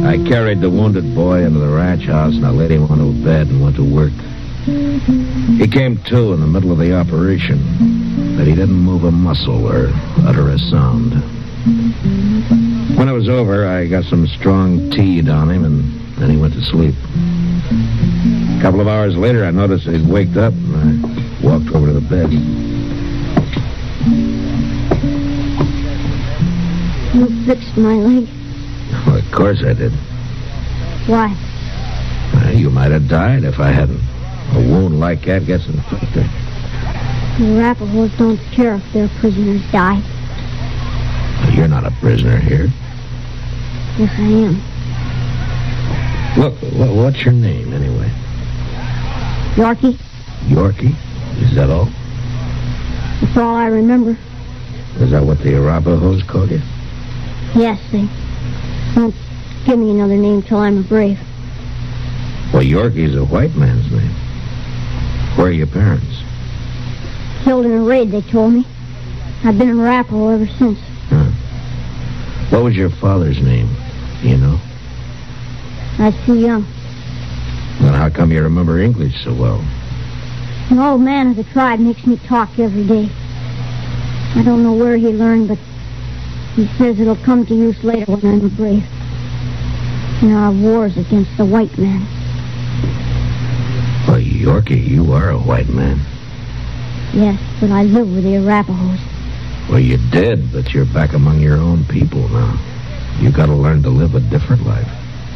I carried the wounded boy into the ranch house, and I laid him onto a bed and went to work. He came to in the middle of the operation, but he didn't move a muscle or utter a sound. When it was over, I got some strong tea on him, and then he went to sleep. A couple of hours later, I noticed he'd waked up, and I walked over to the bed. You fixed my leg. Well, of course I did. Why? You might have died if I hadn't. A wound like that gets infected. The Arapahoes don't care if their prisoners die. You're not a prisoner here. Yes, I am. Look, what's your name, anyway? Yorkie? Yorkie? Is that all? That's all I remember. Is that what the Arapahoes called you? Yes, they won't give me another name till I'm a brave. Well, Yorkie's a white man's name. Where are your parents? Killed in a raid, they told me. I've been in Arapahoe ever since. Huh. What was your father's name? You know? I was too young. Then how come you remember English so well? An old man of the tribe makes me talk every day. I don't know where he learned, but he says it'll come to use later when I'm a brave. In our wars against the white man. Well, Yorkie, you are a white man. Yes, but I live with the Arapahoes. Well, you did, but you're back among your own people now. You gotta learn to live a different life.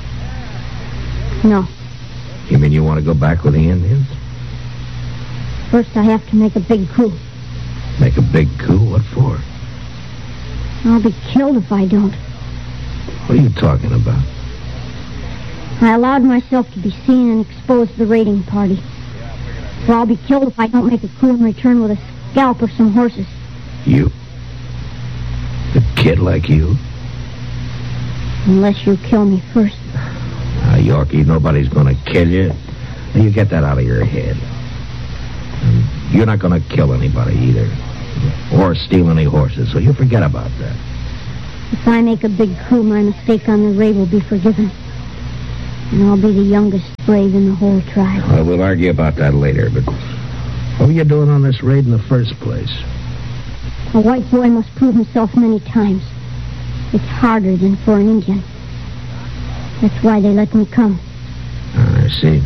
No. You mean you want to go back with the Indians? First I have to make a big coup. Make a big coup? What for? I'll be killed if I don't. What are you talking about? I allowed myself to be seen and exposed to the raiding party. So I'll be killed if I don't make a coup and return with a scalp or some horses. You? A kid like you? Unless you kill me first. Yorkie, nobody's gonna kill you. Now, you get that out of your head. And you're not gonna kill anybody either. Or steal any horses, so you forget about that. If I make a big coup, my mistake on the raid will be forgiven. And I'll be the youngest brave in the whole tribe. Well, we'll argue about that later, but what were you doing on this raid in the first place? A white boy must prove himself many times. It's harder than for an Indian. That's why they let me come. I see.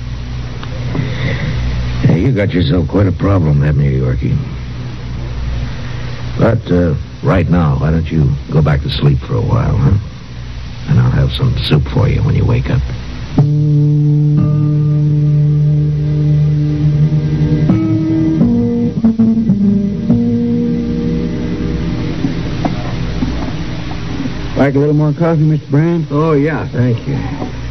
Hey, you got yourself quite a problem, haven't you, Yorkie? But right now, why don't you go back to sleep for a while, huh? And I'll have some soup for you when you wake up. Like a little more coffee, Mr. Brand? Oh, yeah, thank you.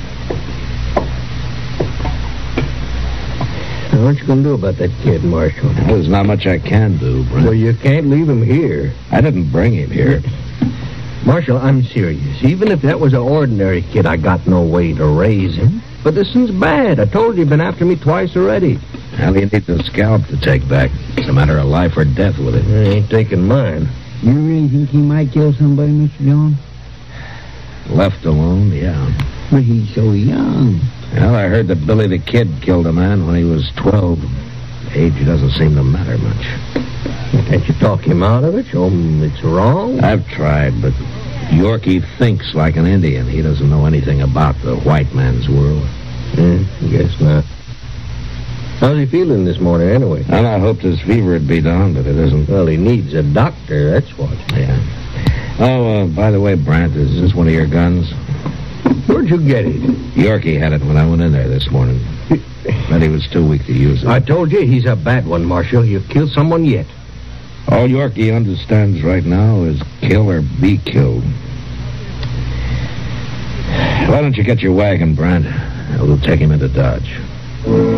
Now, what you going to do about that kid, Marshal? There's not much I can do, Brent. Well, you can't leave him here. I didn't bring him here. Marshal, I'm serious. Even if that was an ordinary kid, I got no way to raise him. But this one's bad. I told you, you've been after me twice already. Well, you need the scalp to take back. It's a matter of life or death with it. I ain't taking mine. You really think he might kill somebody, Mr. Jones? Left alone, yeah. But he's so young. Well, I heard that Billy the Kid killed a man when he was 12. Age doesn't seem to matter much. Can't you talk him out of it? Show him it's wrong? I've tried, but Yorkie thinks like an Indian. He doesn't know anything about the white man's world. Guess not. How's he feeling this morning, anyway? Well, I hoped his fever would be down, but it isn't. Well, he needs a doctor, that's what. Yeah. Oh, by the way, Brant, is this one of your guns? Where'd you get it? Yorkie had it when I went in there this morning. But he was too weak to use it. I told you he's a bad one, Marshal. He'll kill someone yet. All Yorkie understands right now is kill or be killed. Why don't you get your wagon, Brant? We'll take him into Dodge.